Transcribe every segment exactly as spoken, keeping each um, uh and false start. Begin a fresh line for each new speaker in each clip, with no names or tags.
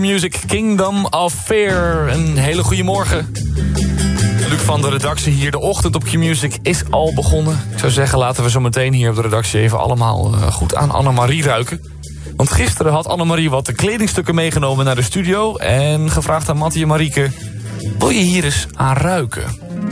Music Kingdom of Fear. Een hele goede morgen. Luc van de redactie hier. De ochtend op Q-Music is al begonnen. Ik zou zeggen, laten we zo meteen hier op de redactie even allemaal uh, goed aan Annemarie ruiken. Want gisteren had Annemarie wat kledingstukken meegenomen naar de studio en gevraagd aan Mattie en Marieke: wil je hier eens aan ruiken?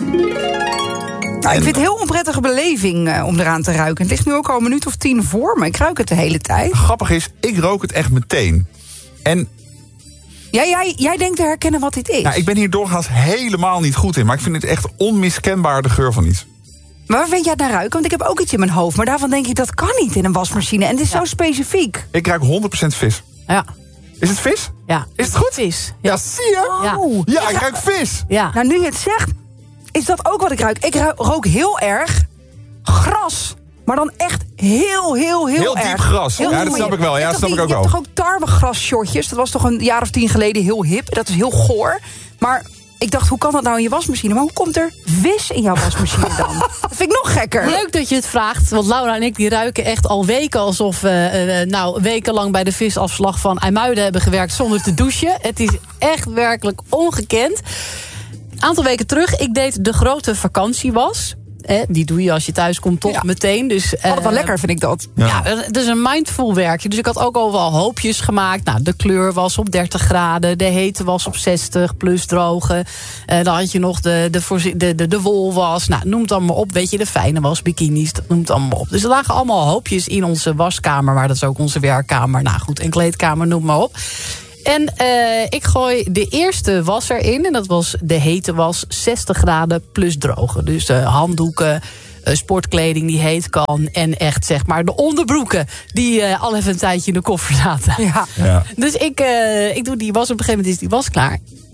Nou, ik vind het een heel onprettige beleving uh, om eraan te ruiken. Het ligt nu ook al een minuut of tien voor me. Ik ruik het de hele tijd.
Grappig is, ik rook het echt meteen. En
Ja, jij, jij denkt te herkennen wat dit is.
nou, ik ben hier doorgaans helemaal niet goed in. Maar ik vind het echt onmiskenbaar de geur van iets.
Maar waar vind jij het naar ruiken? Want ik heb ook iets in mijn hoofd. Maar daarvan denk ik, dat kan niet in een wasmachine. En het is ja. zo specifiek.
Ik ruik honderd procent vis.
Ja.
Is het vis?
Ja.
Is het goed?
Vis.
Ja, zie je?
Ja.
Ja, ik ruik vis.
Ja.
Nou, nu je het zegt, is dat ook wat ik ruik. Ik ruik, rook heel erg gras. Maar dan echt heel, heel, heel,
Heel
erg.
diep gras.
Heel
Ja, dat
diep.
snap ik wel. Ja,
Je
dat
hebt
snap
toch
ik ook
die-
wel.
Je hebt toch ook tarwegrasshotjes? Dat was toch een jaar of tien geleden heel hip. Dat is heel goor. Maar ik dacht, hoe kan dat nou in je wasmachine? Maar hoe komt er vis in jouw wasmachine dan? Dat vind ik nog gekker.
Leuk dat je het vraagt, want Laura en ik die ruiken echt al weken alsof we uh, nou, wekenlang bij de visafslag van IJmuiden hebben gewerkt zonder te douchen. Het is echt werkelijk ongekend. Een aantal weken terug, ik deed de grote vakantiewas. Eh, die doe je als je thuis komt toch
Ja.
meteen. Dus, uh,
Altijd wel lekker, vind ik dat.
Ja.
Ja, het is een mindful werkje. Dus ik had ook al wel hoopjes gemaakt. Nou, de kleur was op dertig graden. De hete was op zestig, plus droge. Uh, dan had je nog de, de, voorzie- de, de, de wol was. Nou, noem het allemaal op. Weet je, de fijne was, bikinis, dat noemt het allemaal op. Dus er lagen allemaal hoopjes in onze waskamer. Maar dat is ook onze werkkamer. Nou goed, en kleedkamer, noem maar op. En uh, ik gooi de eerste was erin. En dat was de hete was, zestig graden plus droge. Dus uh, handdoeken, uh, sportkleding die heet kan. En echt zeg maar de onderbroeken die uh, al even een tijdje in de koffer zaten.
Ja.
Ja.
Dus ik, uh, ik doe die was. Op een gegeven moment is die was klaar.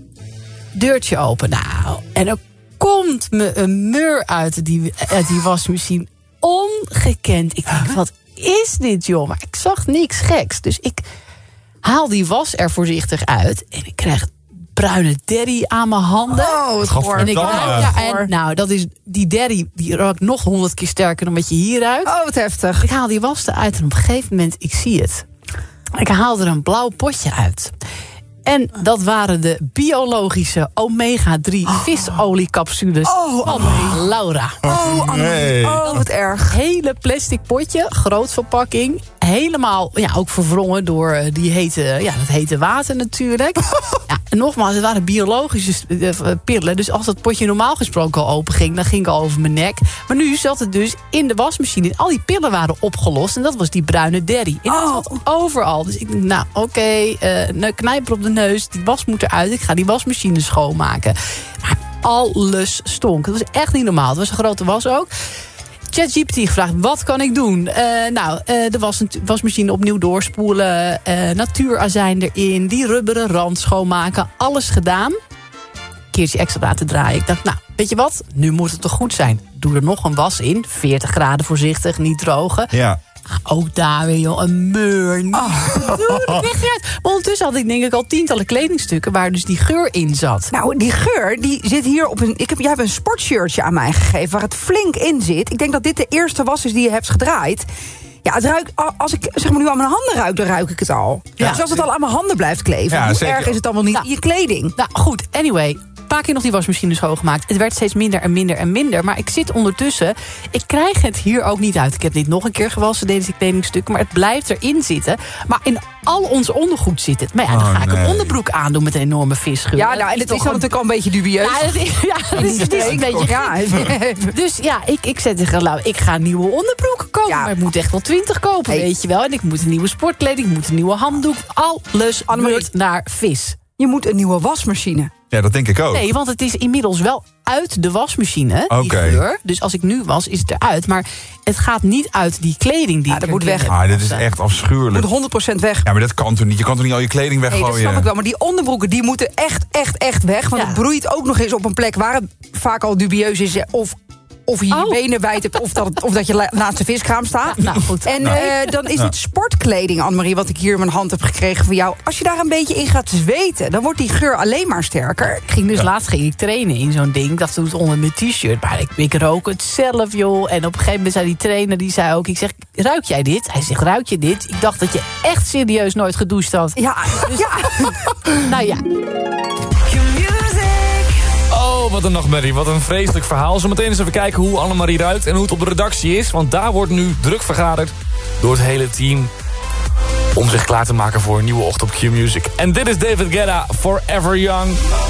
Deurtje open. Nou, en er komt me een meur uit die, uit die wasmachine. Ongekend. Ik denk, wat is dit, joh? Maar ik zag niks geks. Dus ik haal die was er voorzichtig uit. En ik krijg bruine derry aan mijn handen.
Oh, het goor.
En ik
Gadverdamme.
ruik, ja, en, nou, dat is die derry, die ruikt nog honderd keer sterker dan wat je hier ruikt.
Oh, wat heftig.
Ik haal die was eruit en op een gegeven moment, ik zie het. Ik haal er een blauw potje uit. En dat waren de biologische omega drie visoliecapsules
Oh,
van Laura.
Oh, Anne.
Nee.
Oh, wat erg.
Hele plastic potje, groot verpakking. Helemaal, ja, ook verwrongen door uh, die hete, ja, dat hete water natuurlijk. Ja, en nogmaals, het waren biologische uh, pillen. Dus als dat potje normaal gesproken al open ging, dan ging ik al over mijn nek. Maar nu zat het dus in de wasmachine. En al die pillen waren opgelost. En dat was die bruine derry. En dat
Oh.
zat overal. Dus ik dacht, nou, oké, okay, uh, knijper op de neus. Die was moet eruit. Ik ga die wasmachine schoonmaken. Maar alles stonk. Dat was echt niet normaal. Het was een grote was ook. ChatGPT gevraagd, wat kan ik doen? Uh, nou, uh, de was, wasmachine opnieuw doorspoelen. Uh, natuurazijn erin. Die rubberen rand schoonmaken. Alles gedaan. Een keertje extra laten draaien. Ik dacht, nou, weet je wat? Nu moet het toch goed zijn. Doe er nog een was in. veertig graden voorzichtig, niet drogen.
Ja.
Ah, ook daar weer, joh, een meur. Oh. Doe het weg eruit. Maar ondertussen had ik denk ik al tientallen kledingstukken waar dus die geur in zat.
Nou, die geur, die zit hier op een... Ik heb, jij hebt een sportshirtje aan mij gegeven waar het flink in zit. Ik denk dat dit de eerste was is die je hebt gedraaid. Ja, het ruikt, als ik zeg maar nu aan mijn handen ruik, dan ruik ik het al.
Ja.
Dus als het al aan mijn handen blijft kleven,
Ja,
hoe
zeker.
erg is het dan wel niet
Nou.
in je kleding?
Nou goed, anyway. Een paar keer nog die wasmachine schoongemaakt. Het werd steeds minder en minder en minder. Maar ik zit ondertussen... Ik krijg het hier ook niet uit. Ik heb dit nog een keer gewassen, deze kledingstukken. Maar het blijft erin zitten. Maar in al ons ondergoed zit het. Maar ja, dan
Oh,
ga ik
nee.
een onderbroek aandoen met een enorme visgeur.
Ja,
Dat
nou, en het is
toch
dan natuurlijk al een beetje dubieus.
Ja, het is, ja, het is, het is een beetje...
Ja,
Dus ja, ik, ik zei tegen Lau, ik ga nieuwe onderbroeken kopen.
Ja.
Maar ik moet echt wel twintig kopen,
Hey.
weet je wel. En ik moet een nieuwe sportkleding, ik moet een nieuwe handdoek. Alles
Annemarie.
moet naar vis.
je moet een nieuwe wasmachine.
Ja, dat denk ik ook.
Nee, want het is inmiddels wel uit de wasmachine, die
Oké.
geur. Dus als ik nu was, is het eruit. Maar het gaat niet uit die kleding die
Ja,
ik
dat moet
erin
weg.
heb.
Ah, dit is echt
Het
afschuwelijk.
moet honderd procent weg.
Ja, maar dat kan toch niet? Je kan toch niet al je kleding
Nee,
weggooien?
dat snap ik wel. Maar die onderbroeken die moeten echt, echt, echt weg. Want
Ja.
het broeit ook nog eens op een plek waar het vaak al dubieus is. Of of je je
Oh.
benen wijd hebt... of dat, het- of dat je la- naast de viskraam staat.
Nou, goed.
En eh, dan is het sportkleding, Annemarie, wat ik hier in mijn hand heb gekregen van jou. Als je daar een beetje in gaat zweten, dan wordt die geur alleen maar sterker.
Ik ging dus laatst ging ik trainen in zo'n ding. Ik dacht, doe het onder mijn t-shirt. Maar ik, ik rook het zelf, joh. En op een gegeven moment zei die trainer, die zei ook... Ik zeg, ruik jij dit? Hij zegt, ruik je dit? Ik dacht dat je echt serieus nooit gedoucht had.
Ja, ja.
Nou ja.
Oh, wat een nachtmerrie. Wat een vreselijk verhaal. Zometeen eens even kijken hoe Annemarie ruikt en hoe het op de redactie is. Want daar wordt nu druk vergaderd door het hele team... om zich klaar te maken voor een nieuwe ochtend op Q-Music. En dit is David Guetta, Forever Young.